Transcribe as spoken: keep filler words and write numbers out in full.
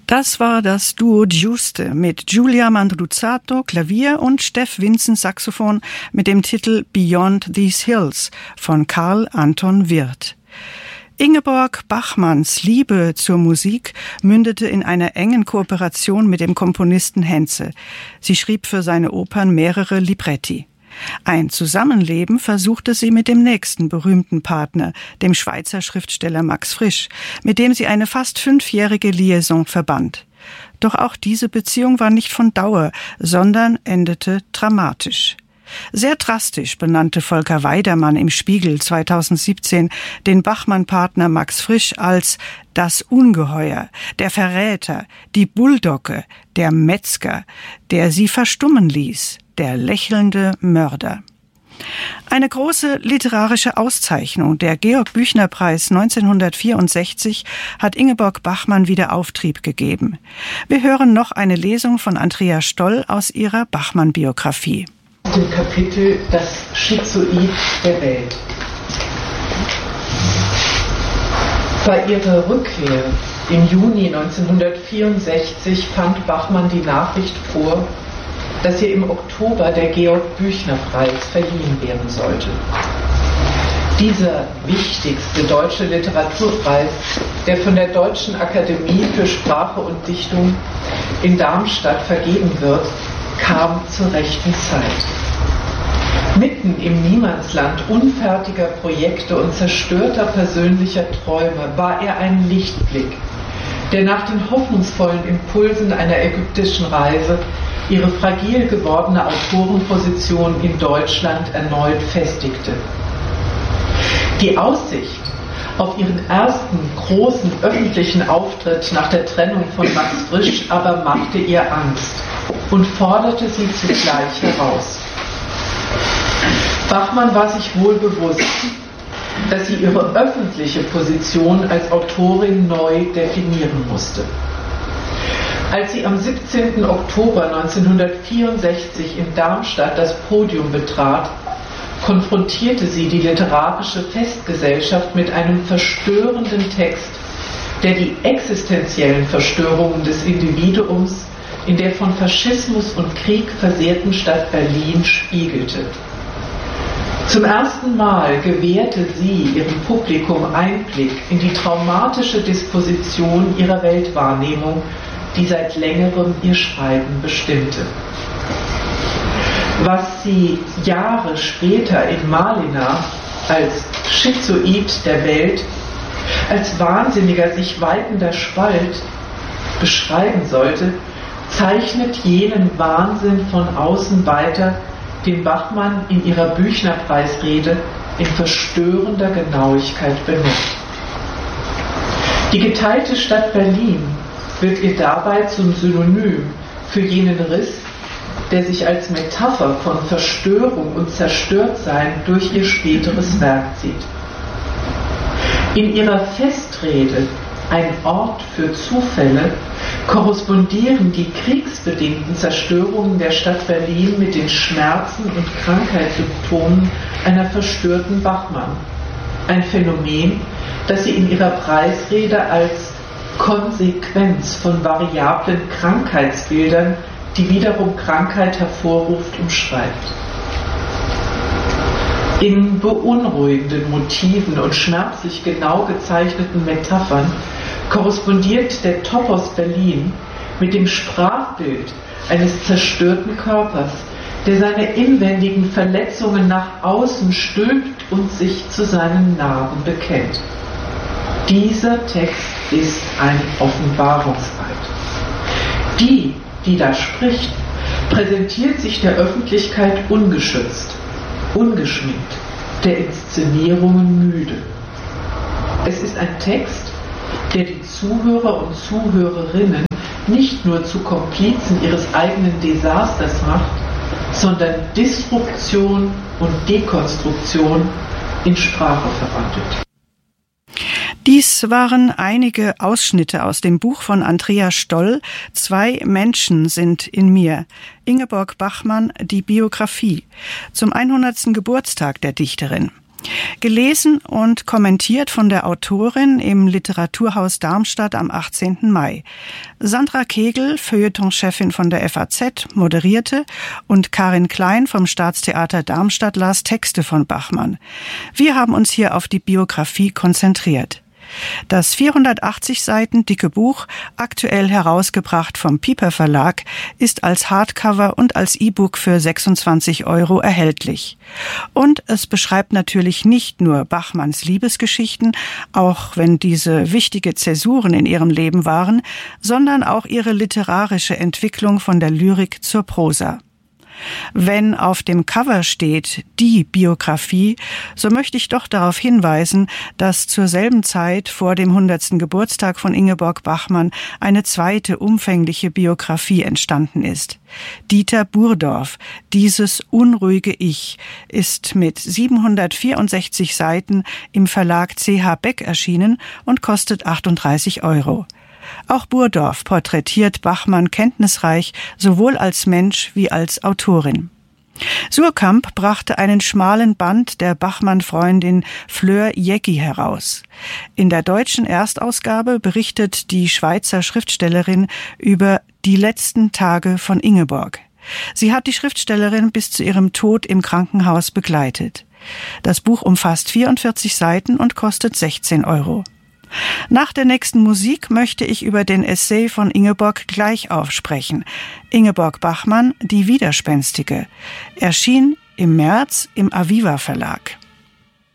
Das war das Duo Giuste mit Giulia Mandruzzato, Klavier und Steff Vincent, Saxophon, mit dem Titel Beyond These Hills von Karl Anton Wirth. Ingeborg Bachmanns Liebe zur Musik mündete in einer engen Kooperation mit dem Komponisten Henze. Sie schrieb für seine Opern mehrere Libretti. Ein Zusammenleben versuchte sie mit dem nächsten berühmten Partner, dem Schweizer Schriftsteller Max Frisch, mit dem sie eine fast fünfjährige Liaison verband. Doch auch diese Beziehung war nicht von Dauer, sondern endete dramatisch. Sehr drastisch benannte Volker Weidermann im Spiegel zweitausendsiebzehn den Bachmann-Partner Max Frisch als das Ungeheuer, der Verräter, die Bulldogge, der Metzger, der sie verstummen ließ, der lächelnde Mörder. Eine große literarische Auszeichnung, der Georg-Büchner-Preis neunzehnhundertvierundsechzig, hat Ingeborg Bachmann wieder Auftrieb gegeben. Wir hören noch eine Lesung von Andrea Stoll aus ihrer Bachmann-Biografie. Dem Kapitel Das Schizoid der Welt. Bei ihrer Rückkehr im Juni neunzehnhundertvierundsechzig fand Bachmann die Nachricht vor, dass ihr im Oktober der Georg-Büchner-Preis verliehen werden sollte. Dieser wichtigste deutsche Literaturpreis, der von der Deutschen Akademie für Sprache und Dichtung in Darmstadt vergeben wird, kam zur rechten Zeit. Mitten im Niemandsland unfertiger Projekte und zerstörter persönlicher Träume war er ein Lichtblick, der nach den hoffnungsvollen Impulsen einer ägyptischen Reise ihre fragil gewordene Autorenposition in Deutschland erneut festigte. Die Aussicht auf ihren ersten großen öffentlichen Auftritt nach der Trennung von Max Frisch aber machte ihr Angst und forderte sie zugleich heraus. Bachmann war sich wohl bewusst, dass sie ihre öffentliche Position als Autorin neu definieren musste. Als sie am siebzehnten Oktober neunzehnhundertvierundsechzig in Darmstadt das Podium betrat, konfrontierte sie die literarische Festgesellschaft mit einem verstörenden Text, der die existenziellen Verstörungen des Individuums in der von Faschismus und Krieg versehrten Stadt Berlin spiegelte. Zum ersten Mal gewährte sie ihrem Publikum Einblick in die traumatische Disposition ihrer Weltwahrnehmung, die seit längerem ihr Schreiben bestimmte. Was sie Jahre später in Malina als Schizoid der Welt, als wahnsinniger sich weitender Spalt beschreiben sollte, zeichnet jenen Wahnsinn von außen weiter, den Bachmann in ihrer Büchner-Preisrede in verstörender Genauigkeit benutzt. Die geteilte Stadt Berlin wird ihr dabei zum Synonym für jenen Riss, der sich als Metapher von Verstörung und Zerstörtsein durch ihr späteres Werk zieht. In ihrer Festrede Ein Ort für Zufälle korrespondieren die kriegsbedingten Zerstörungen der Stadt Berlin mit den Schmerzen und Krankheitssymptomen einer verstörten Bachmann. Ein Phänomen, das sie in ihrer Preisrede als Konsequenz von variablen Krankheitsbildern, die wiederum Krankheit hervorruft, umschreibt. In beunruhigenden Motiven und schmerzlich genau gezeichneten Metaphern korrespondiert der Topos Berlin mit dem Sprachbild eines zerstörten Körpers, der seine inwendigen Verletzungen nach außen stülpt und sich zu seinen Narben bekennt. Dieser Text ist ein Offenbarungseid. Die, die da spricht, präsentiert sich der Öffentlichkeit ungeschützt, ungeschminkt, der Inszenierungen müde. Es ist ein Text, der die Zuhörer und Zuhörerinnen nicht nur zu Komplizen ihres eigenen Desasters macht, sondern Disruption und Dekonstruktion in Sprache verwandelt. Dies waren einige Ausschnitte aus dem Buch von Andrea Stoll, Zwei Menschen sind in mir. Ingeborg Bachmann, die Biografie, zum hundertsten Geburtstag der Dichterin. Gelesen und kommentiert von der Autorin im Literaturhaus Darmstadt am achtzehnten Mai. Sandra Kegel, Feuilleton-Chefin von der F A Z, moderierte und Karin Klein vom Staatstheater Darmstadt las Texte von Bachmann. Wir haben uns hier auf die Biografie konzentriert. Das vierhundertachtzig Seiten dicke Buch, aktuell herausgebracht vom Piper Verlag, ist als Hardcover und als E-Book für sechsundzwanzig Euro erhältlich. Und es beschreibt natürlich nicht nur Bachmanns Liebesgeschichten, auch wenn diese wichtige Zäsuren in ihrem Leben waren, sondern auch ihre literarische Entwicklung von der Lyrik zur Prosa. Wenn auf dem Cover steht die Biografie, so möchte ich doch darauf hinweisen, dass zur selben Zeit vor dem hundertsten Geburtstag von Ingeborg Bachmann eine zweite umfängliche Biografie entstanden ist. Dieter Burdorf, dieses unruhige Ich, ist mit siebenhundertvierundsechzig Seiten im Verlag C H Beck erschienen und kostet achtunddreißig Euro. Auch Burdorf porträtiert Bachmann kenntnisreich, sowohl als Mensch wie als Autorin. Suhrkamp brachte einen schmalen Band der Bachmann-Freundin Fleur Jeggi heraus. In der deutschen Erstausgabe berichtet die Schweizer Schriftstellerin über die letzten Tage von Ingeborg. Sie hat die Schriftstellerin bis zu ihrem Tod im Krankenhaus begleitet. Das Buch umfasst vierundvierzig Seiten und kostet sechzehn Euro. Nach der nächsten Musik möchte ich über den Essay von Ingeborg Gleichauf sprechen. Ingeborg Bachmann, die Widerspenstige, erschien im März im Aviva Verlag.